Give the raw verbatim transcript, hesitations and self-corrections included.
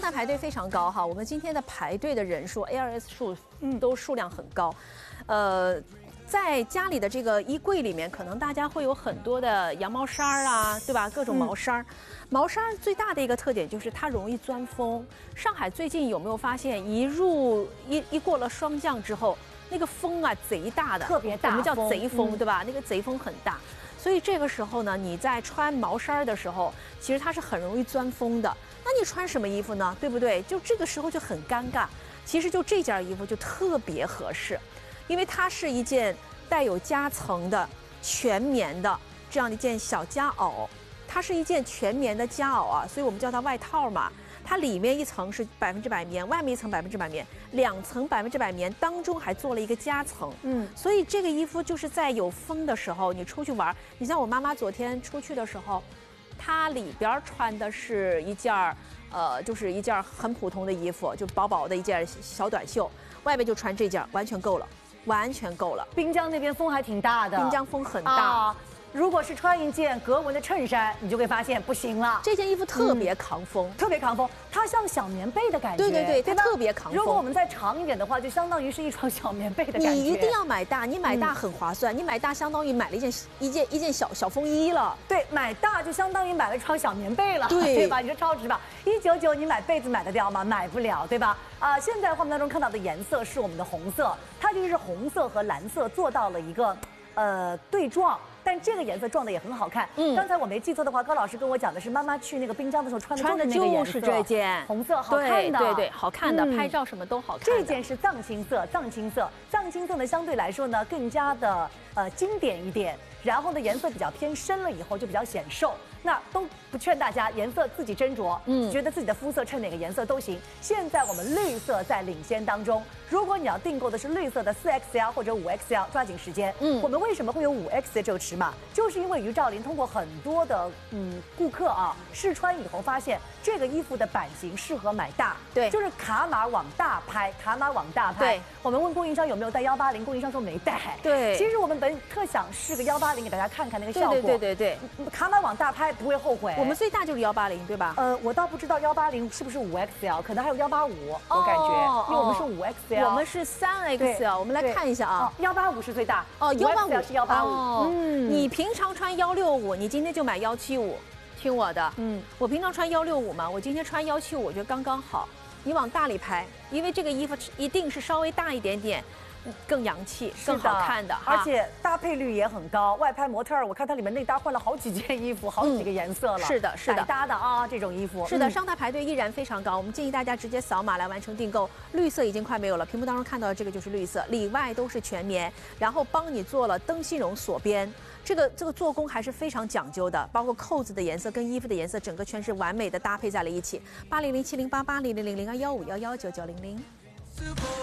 台排队非常高哈，我们今天的排队的人数 A R S 数嗯都数量很高，呃。 在家里的这个衣柜里面，可能大家会有很多的羊毛衫啊，对吧？各种毛衫、嗯、毛衫最大的一个特点就是它容易钻风。上海最近有没有发现，一入一一过了霜降之后，那个风啊贼大的， 特别大， 我们叫贼风， 嗯、 对吧？那个贼风很大，所以这个时候呢，你在穿毛衫的时候，其实它是很容易钻风的。那你穿什么衣服呢？对不对？就这个时候就很尴尬。其实就这件衣服就特别合适。 因为它是一件带有夹层的全棉的这样的一件小夹袄，它是一件全棉的夹袄啊，所以我们叫它外套嘛。它里面一层是百分之百棉，外面一层百分之百棉，两层百分之百棉，当中还做了一个夹层。嗯，所以这个衣服就是在有风的时候，你出去玩，你像我妈妈昨天出去的时候，她里边穿的是一件儿。 呃，就是一件很普通的衣服，就薄薄的一件小短袖，外面就穿这件，完全够了，完全够了。 滨江那边风还挺大的， 滨江风很大。 啊 如果是穿一件格纹的衬衫，你就会发现不行了。 这件衣服特别抗风， 嗯、特别抗风，它像小棉被的感觉。 对对对， 对它特别抗风。 如果我们再长一点的话，就相当于是一床小棉被的感觉。 你一定要买大，你买大很划算，嗯、你买大相当于买了一件一件一件小小风衣了。 对，买大就相当于买了一床小棉被了， 对, 对吧？你说超值吧？一九九你买被子买得掉吗？买不了，对吧？啊、呃，现在画面当中看到的颜色是我们的红色，它就是红色和蓝色做到了一个呃对撞。 但这个颜色撞的也很好看。嗯，刚才我没记错的话，高老师跟我讲的是妈妈去那个滨江的时候穿的穿的就是这件红色，好看的， 对对对，好看的，嗯、拍照什么都好看。 这件是藏青色，藏青色，藏青色呢相对来说呢更加的呃经典一点，然后呢颜色比较偏深了以后就比较显瘦。那都不劝大家颜色自己斟酌，嗯，觉得自己的肤色衬哪个颜色都行。现在我们绿色在领先当中，如果你要订购的是绿色的四 X L 或者五 X L， 抓紧时间。嗯，我们为什么会有五 X 的这个尺码？就是因为于兆林通过很多的嗯顾客啊试穿以后发现这个衣服的版型适合买大，对，就是卡码往大拍，卡码往大拍。对，我们问供应商有没有带幺八零，供应商说没带。对，其实我们本特想试个幺八零给大家看看那个效果。对对对对，卡码往大拍不会后悔。 我们最大就是幺八零，对吧？ 呃，我倒不知道幺八零是不是五 X L， 可能还有幺八五，我感觉，哦、因为我们是五 X L， 我们是三 X L， 我们来看一下啊， 幺八五是最大， 哦，幺八五是幺八五。 嗯，你平常穿幺六五，你今天就买幺七五，听我的。嗯，我平常穿幺六五嘛，我今天穿幺七五，我觉得刚刚好。你往大里拍，因为这个衣服一定是稍微大一点点。 更洋气、更好看的， 而且搭配率也很高。外拍模特儿，我看它里面内搭换了好几件衣服，好几个颜色了。 是的，是的， 百搭的啊，这种衣服。 是的，上台排队依然非常高。我们建议大家直接扫码来完成订购。绿色已经快没有了，屏幕当中看到的这个就是绿色，里外都是全棉，然后帮你做了灯芯绒锁边。这个这个做工还是非常讲究的，包括扣子的颜色跟衣服的颜色，整个全是完美的搭配在了一起。八零零七零八八零零零零二幺五幺幺九九零零。